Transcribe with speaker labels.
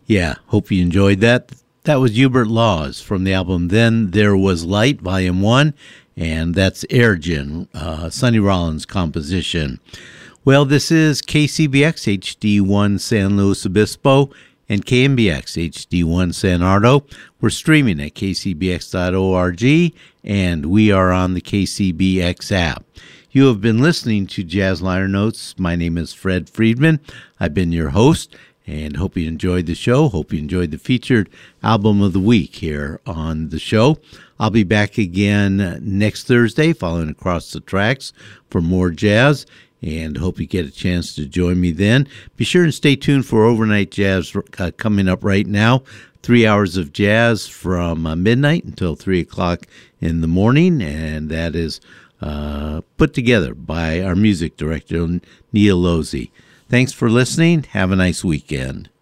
Speaker 1: Yeah, hope you enjoyed that. That was Hubert Laws from the album Then There Was Light, Volume 1, and that's Airgen, Sonny Rollins' composition. Well, this is KCBX HD1 San Luis Obispo and KMBX HD1 San Ardo. We're streaming at kcbx.org, and we are on the KCBX app. You have been listening to Jazz Liner Notes. My name is Fred Friedman. I've been your host, and hope you enjoyed the show. Hope you enjoyed the featured album of the week here on the show. I'll be back again next Thursday, following Across the Tracks for more jazz, and hope you get a chance to join me then. Be sure and stay tuned for Overnight Jazz coming up right now. 3 hours of jazz from midnight until 3 o'clock in the morning, and that is put together by our music director, Neil Losey. Thanks for listening. Have a nice weekend.